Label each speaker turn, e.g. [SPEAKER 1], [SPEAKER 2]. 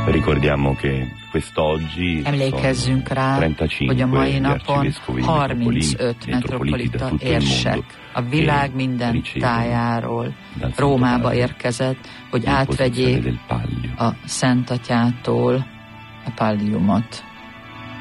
[SPEAKER 1] Ricordiamo che quest'oggi
[SPEAKER 2] emlékezzünk rá, hogy a mai napon 35 metropolita érsek a világ minden tájáról Rómába érkezett, hogy átvegyék a Szent Atyától a palliumot.